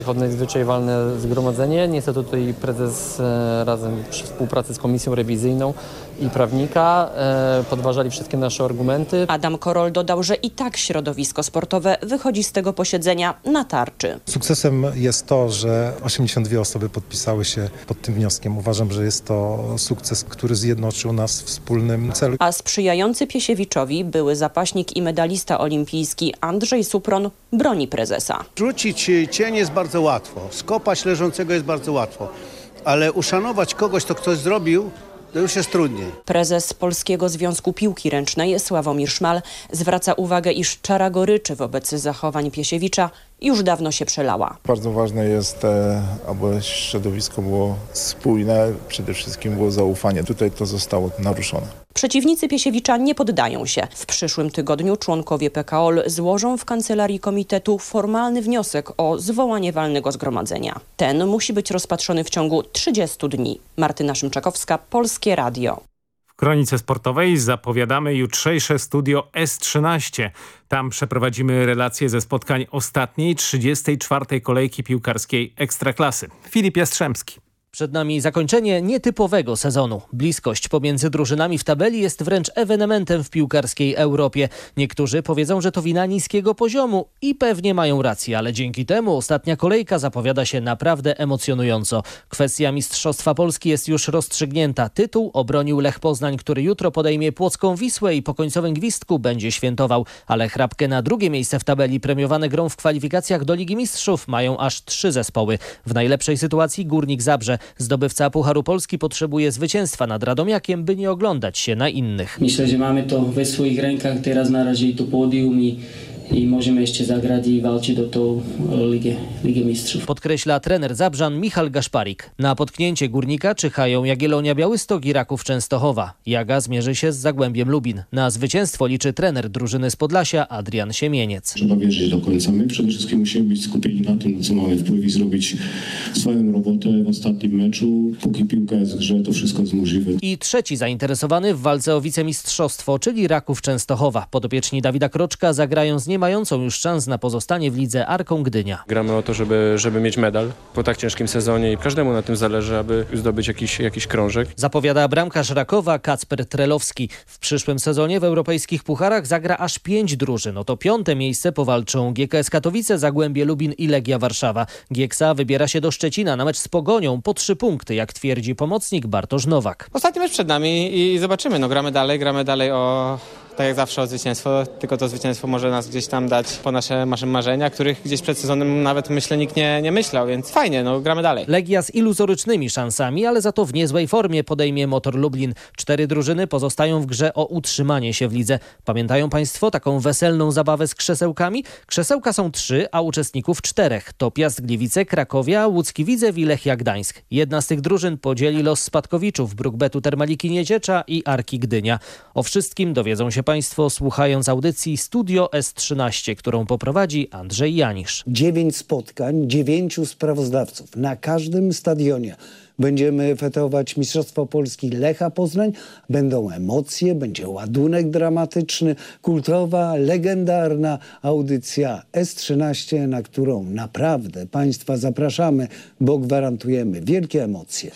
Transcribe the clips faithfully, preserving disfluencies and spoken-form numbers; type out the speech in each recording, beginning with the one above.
Nadzwyczaj walne zgromadzenie. Niestety tutaj prezes e, razem przy współpracy z komisją rewizyjną i prawnika e, podważali wszystkie nasze argumenty. Adam Korol dodał, że i tak środowisko sportowe wychodzi z tego posiedzenia na tarczy. Sukcesem jest to, że osiemdziesiąt dwie osoby podpisały się pod tym wnioskiem. Uważam, że jest to sukces, który zjednoczył nas w wspólnym celu. A sprzyjający Piesiewiczowi były zapaśnik i medalista olimpijski Andrzej Supron broni prezesa. Rzucić cień jest bardzo łatwo, skopać leżącego jest bardzo łatwo, ale uszanować kogoś, kto ktoś zrobił, to już jest trudniej. Prezes Polskiego Związku Piłki Ręcznej Sławomir Szmal zwraca uwagę, iż czara goryczy wobec zachowań Piesiewicza już dawno się przelała. Bardzo ważne jest, aby środowisko było spójne, przede wszystkim było zaufanie. Tutaj to zostało naruszone. Przeciwnicy Piesiewicza nie poddają się. W przyszłym tygodniu członkowie P K O L złożą w kancelarii komitetu formalny wniosek o zwołanie walnego zgromadzenia. Ten musi być rozpatrzony w ciągu trzydziestu dni. Martyna Szymczakowska, Polskie Radio. W kronice sportowej zapowiadamy jutrzejsze studio S trzynaście. Tam przeprowadzimy relacje ze spotkań ostatniej, trzydziestej czwartej kolejki piłkarskiej Ekstraklasy. Filip Jastrzębski. Przed nami zakończenie nietypowego sezonu. Bliskość pomiędzy drużynami w tabeli jest wręcz ewenementem w piłkarskiej Europie. Niektórzy powiedzą, że to wina niskiego poziomu i pewnie mają rację, ale dzięki temu ostatnia kolejka zapowiada się naprawdę emocjonująco. Kwestia Mistrzostwa Polski jest już rozstrzygnięta. Tytuł obronił Lech Poznań, który jutro podejmie Płocką Wisłę i po końcowym gwizdku będzie świętował. Ale chrapkę na drugie miejsce w tabeli premiowane grą w kwalifikacjach do Ligi Mistrzów mają aż trzy zespoły. W najlepszej sytuacji Górnik Zabrze. Zdobywca Pucharu Polski potrzebuje zwycięstwa nad Radomiakiem, by nie oglądać się na innych. Myślę, że mamy to we swoich rękach. Teraz na razie to podium i i możemy jeszcze zagrać i walczyć do tą Ligę, Ligę Mistrzów. Podkreśla trener Zabrzan Michał Gaszparik. Na potknięcie Górnika czyhają Jagiellonia Białystok i Raków Częstochowa. Jaga zmierzy się z Zagłębiem Lubin. Na zwycięstwo liczy trener drużyny z Podlasia Adrian Siemieniec. Trzeba wierzyć do końca. My przede wszystkim musimy być skupieni na tym, na co mamy wpływ i zrobić swoją robotę w ostatnim meczu. Póki piłka jest w grze, to wszystko jest możliwe. I trzeci zainteresowany w walce o wicemistrzostwo, czyli Raków Częstochowa. Podopieczni Dawida Kroczka zagrają z nim mającą już szans na pozostanie w lidze Arką Gdynia. Gramy o to, żeby, żeby mieć medal po tak ciężkim sezonie i każdemu na tym zależy, aby zdobyć jakiś, jakiś krążek. Zapowiada bramkarz Rakowa Kacper Trelowski. W przyszłym sezonie w europejskich pucharach zagra aż pięć drużyn. O to piąte miejsce powalczą G K S Katowice, Zagłębie Lubin i Legia Warszawa. Gieksa wybiera się do Szczecina na mecz z Pogonią po trzy punkty, jak twierdzi pomocnik Bartosz Nowak. Ostatni mecz przed nami i zobaczymy. No, gramy dalej, gramy dalej o... tak jak zawsze o zwycięstwo, tylko to zwycięstwo może nas gdzieś tam dać po nasze, nasze marzenia, których gdzieś przed sezonem nawet myślę nikt nie, nie myślał, więc fajnie, no gramy dalej. Legia z iluzorycznymi szansami, ale za to w niezłej formie podejmie Motor Lublin. Cztery drużyny pozostają w grze o utrzymanie się w lidze. Pamiętają Państwo taką weselną zabawę z krzesełkami? Krzesełka są trzy, a uczestników czterech. To Piast Gliwice, Krakowia, Łódzki Widzew i Lechia Gdańsk. Jedna z tych drużyn podzieli los spadkowiczów Brukbetu Termaliki Nieciecza i Arki Gdynia. O wszystkim dowiedzą się Państwo słuchając audycji Studio S trzynaście, którą poprowadzi Andrzej Janisz. Dziewięć spotkań, dziewięciu sprawozdawców na każdym stadionie. Będziemy fetować Mistrzostwo Polski Lecha Poznań. Będą emocje, będzie ładunek dramatyczny, kultowa, legendarna audycja S trzynaście, na którą naprawdę Państwa zapraszamy, bo gwarantujemy wielkie emocje.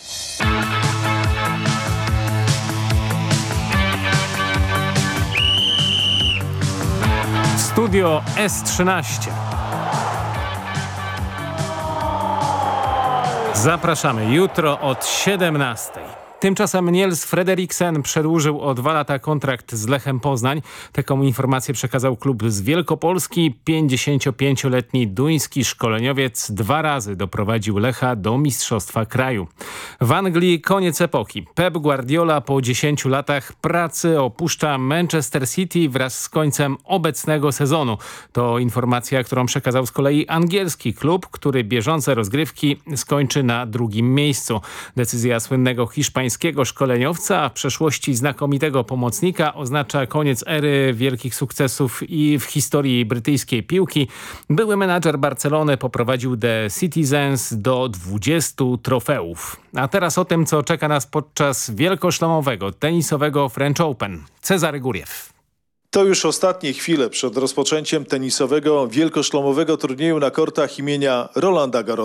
Studio S trzynaście. Zapraszamy jutro od siedemnastej. Tymczasem Niels Frederiksen przedłużył o dwa lata kontrakt z Lechem Poznań. Taką informację przekazał klub z Wielkopolski. pięćdziesięciopięcioletni duński szkoleniowiec dwa razy doprowadził Lecha do mistrzostwa kraju. W Anglii koniec epoki. Pep Guardiola po dziesięciu latach pracy opuszcza Manchester City wraz z końcem obecnego sezonu. To informacja, którą przekazał z kolei angielski klub, który bieżące rozgrywki skończy na drugim miejscu. Decyzja słynnego hiszpańskiego szkoleniowca, a w przeszłości znakomitego pomocnika, oznacza koniec ery wielkich sukcesów i w historii brytyjskiej piłki. Były menadżer Barcelony poprowadził The Citizens do dwudziestu trofeów. A teraz o tym, co czeka nas podczas wielkoszlemowego tenisowego French Open. Cezary Góriew. To już ostatnie chwile przed rozpoczęciem tenisowego wielkoszlomowego turnieju na kortach imienia Rolanda Garrosa.